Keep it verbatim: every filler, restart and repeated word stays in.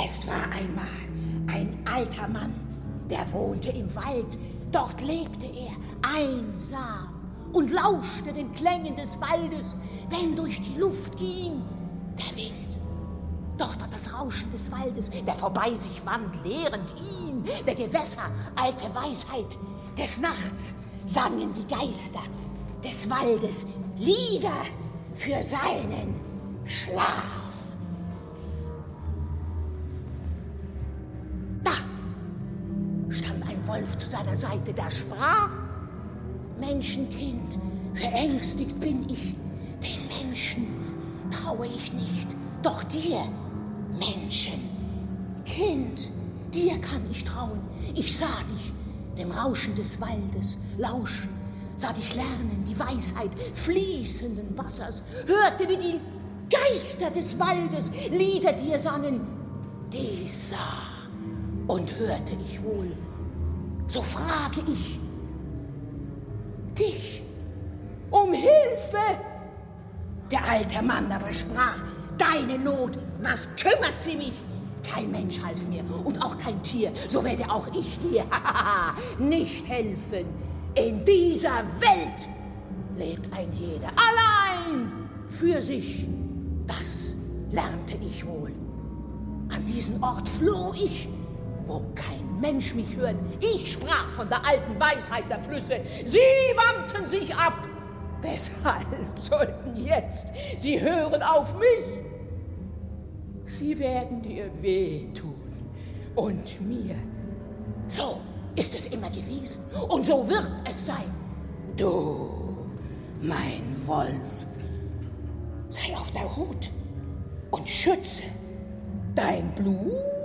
Es war einmal ein alter Mann, der wohnte im Wald. Dort lebte er einsam und lauschte den Klängen des Waldes, wenn durch die Luft ging der Wind. Dort war das Rauschen des Waldes, der vorbei sich wand, lehrend ihn, der Gewässer, alte Weisheit. Des Nachts sangen die Geister des Waldes Lieder für seinen Schlaf. Da stand ein Wolf zu seiner Seite, der sprach: Menschenkind, verängstigt bin ich, den Menschen traue ich nicht, doch dir, Menschenkind, dir kann ich trauen. Ich sah dich dem Rauschen des Waldes lauschen, sah dich lernen die Weisheit fließenden Wassers, hörte, wie die Geister des Waldes Lieder dir sangen. Dies sah und hörte ich wohl. So frage ich dich um Hilfe. Der alte Mann aber sprach: Deine Not, was kümmert sie mich? Kein Mensch half mir und auch kein Tier, so werde auch ich dir nicht helfen. In dieser Welt lebt ein jeder allein für sich. Das lernte ich wohl. An diesen Ort floh ich, wo kein Mensch mich hört. Ich sprach von der alten Weisheit der Flüsse. Sie wandten sich ab. Weshalb sollten jetzt sie hören auf mich? Sie werden dir wehtun und mir. So ist es immer gewesen und so wird es sein. Du, mein Wolf, sei auf der Hut und schütze dein Blut